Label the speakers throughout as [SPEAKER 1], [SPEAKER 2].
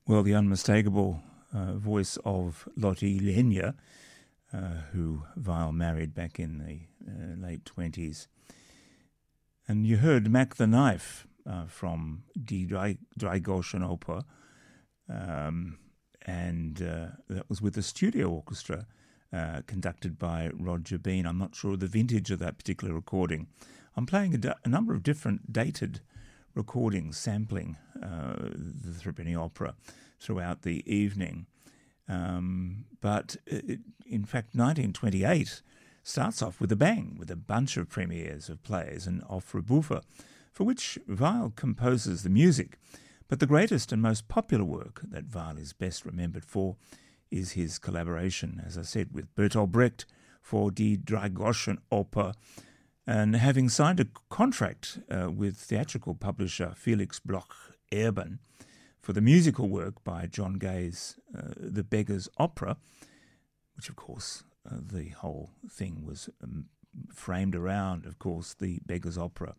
[SPEAKER 1] Well, the unmistakable voice of Lotte Lenya, who Weill married back in the late 20s. And you heard Mac the Knife from Die Dreigroschen Oper, and that was with a studio orchestra conducted by Roger Bean. I'm not sure of the vintage of that particular recording. I'm playing a number of different dated recordings sampling the Threepenny Opera throughout the evening. But in fact, 1928 starts off with a bang, with a bunch of premieres of plays and Offre Bouffe, for which Weill composes the music. But the greatest and most popular work that Weill is best remembered for is his collaboration, as I said, with Bertolt Brecht for Die Dreigroschen Oper. And having signed a contract with theatrical publisher Felix Bloch Erben for the musical work by John Gay's The Beggar's Opera, which of course the whole thing was framed around, of course, The Beggar's Opera,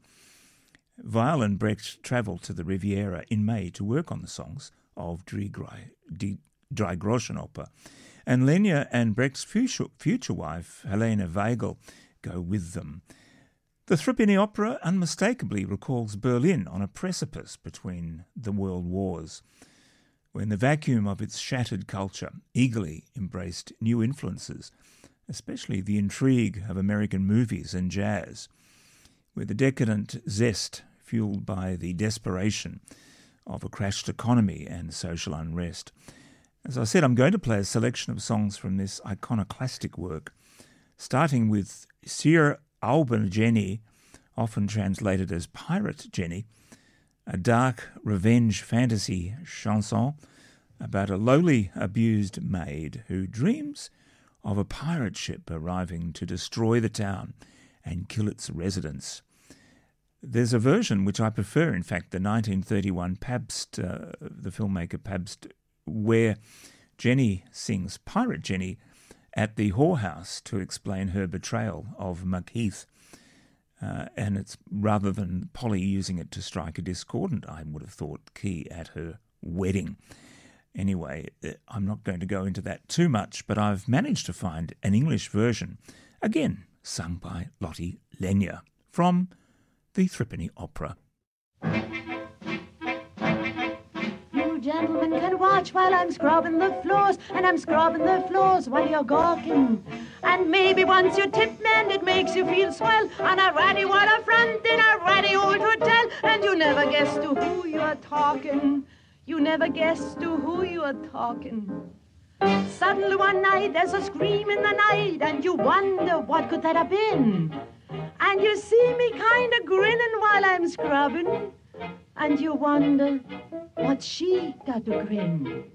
[SPEAKER 1] Weill and Brecht travelled to the Riviera in May to work on the songs of Die Dreigroschen Oper, and Lenya and Brecht's future wife, Helene Weigel, go with them. The Threepenny Opera unmistakably recalls Berlin on a precipice between the world wars, when the vacuum of its shattered culture eagerly embraced new influences, especially the intrigue of American movies and jazz, where the decadent zest fueled by the desperation of a crashed economy and social unrest. As I said, I'm going to play a selection of songs from this iconoclastic work, starting with Sir Auburn Jenny, often translated as Pirate Jenny, a dark revenge fantasy chanson about a lowly abused maid who dreams of a pirate ship arriving to destroy the town and kill its residents. There's a version which I prefer, in fact, the 1931 Pabst, the filmmaker Pabst, where Jenny sings Pirate Jenny at the whorehouse to explain her betrayal of Macheath. And it's rather than Polly using it to strike a discordant, I would have thought, key at her wedding. Anyway, I'm not going to go into that too much, but I've managed to find an English version, again sung by Lotte Lenya, from the Threepenny Opera.
[SPEAKER 2] Gentlemen can watch while I'm scrubbing the floors, and I'm scrubbing the floors while you're gawking. And maybe once you tip, man, it makes you feel swell on a ratty waterfront in a ratty old hotel, and you never guess to who you are talking. You never guess to who you are talking. Suddenly one night there's a scream in the night, and you wonder what could that have been. And you see me kind of grinning while I'm scrubbing, and you wonder, what's she got to grin?